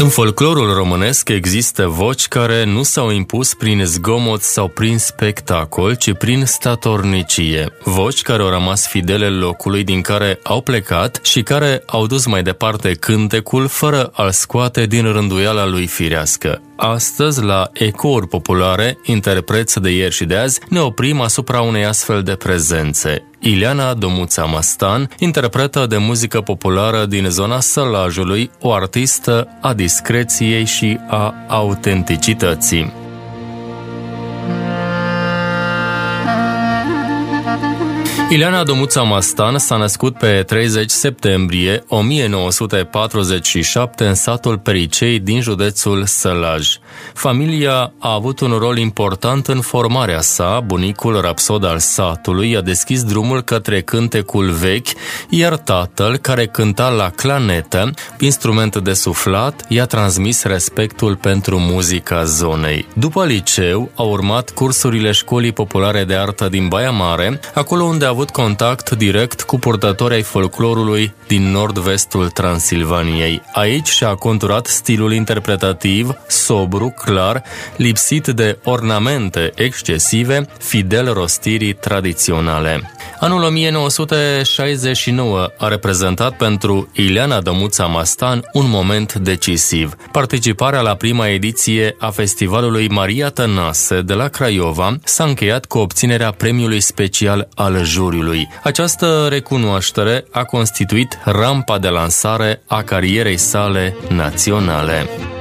În folclorul românesc există voci care nu s-au impus prin zgomot sau prin spectacol, ci prin statornicie. Voci care au rămas fidele locului din care au plecat și care au dus mai departe cântecul fără a-l scoate din rânduiala lui firească. Astăzi, la Ecouri Populare, interpreți de ieri și de azi, ne oprim asupra unei astfel de prezențe. Ileana Domuța Mastan, interpretă de muzică populară din zona Sălajului, o artistă a discreției și a autenticității. Ileana Domuța Mastan s-a născut pe 30 septembrie 1947 în satul Pericei din județul Sălaj. Familia a avut un rol important în formarea sa. Bunicul rapsod al satului i-a deschis drumul către cântecul vechi, iar tatăl, care cânta la clanetă, instrument de suflat, i-a transmis respectul pentru muzica zonei. După liceu, a urmat cursurile Școlii Populare de Artă din Baia Mare, acolo unde a avut contact direct cu purtători ai folclorului din nord-vestul Transilvaniei. Aici și-a conturat stilul interpretativ, sobru, clar, lipsit de ornamente excesive, fidel rostirii tradiționale. Anul 1969 a reprezentat pentru Ileana Domuța Mastan un moment decisiv. Participarea la prima ediție a festivalului Maria Tănase de la Craiova s-a încheiat cu obținerea premiului special al juriului. Această recunoaștere a constituit rampa de lansare a carierei sale naționale.